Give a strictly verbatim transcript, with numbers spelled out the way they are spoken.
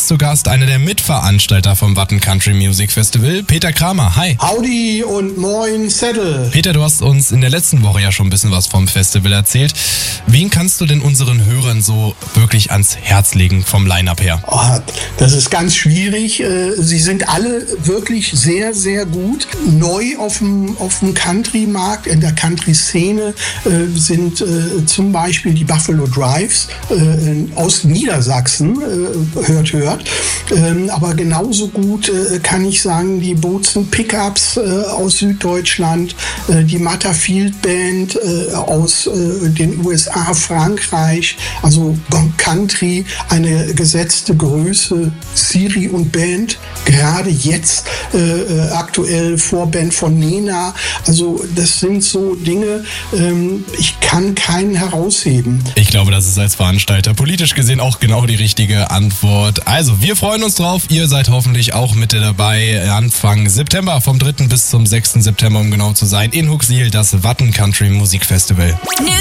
ist zu Gast einer der Mitveranstalter vom Watten Country Music Festival, Peter Kramer. Hi. Howdy und moin Zettel. Peter, du hast uns in der letzten Woche ja schon ein bisschen was vom Festival erzählt. Wen kannst du denn unseren Hörern so wirklich ans Herz legen vom Line-Up her? Oh, das ist ganz schwierig. Sie sind alle wirklich sehr, sehr gut. Neu auf dem, auf dem Country-Markt, in der Country-Szene sind zum Beispiel die Buffalo Drives aus Niedersachsen, hört, hört. Aber genauso gut kann ich sagen, die Bozen Pickups aus Süddeutschland, die Matterfield Band aus den U S A, Frankreich, also Country, eine gesetzte Größe, Siri und Band, gerade jetzt äh, aktuell Vorband von Nena. Also das sind so Dinge, ähm, ich kann keinen herausheben. Ich glaube, das ist als Veranstalter politisch gesehen auch genau die richtige Antwort. Also wir freuen uns drauf, ihr seid hoffentlich auch mit dabei. Anfang September, vom dritten bis zum sechsten September, um genau zu sein, in Huxil, das Watten Country Musik Festival.